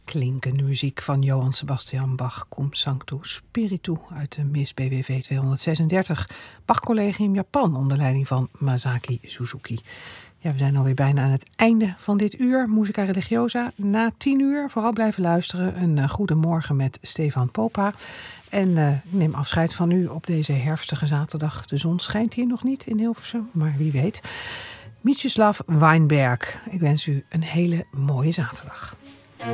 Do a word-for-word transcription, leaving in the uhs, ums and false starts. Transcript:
Klinkende muziek van Johann Sebastian Bach, Cum Sancto Spiritu uit de Mis B W V tweehonderdzesendertig. Bach Collegium Japan onder leiding van Masaki Suzuki. Ja, we zijn alweer bijna aan het einde van dit uur. Musica Religiosa. Na tien uur vooral blijven luisteren. Een uh, goede morgen met Stefan Popa. En uh, ik neem afscheid van u op deze herfstige zaterdag. De zon schijnt hier nog niet in Hilversum, maar wie weet. Mieczysław Weinberg. Ik wens u een hele mooie zaterdag.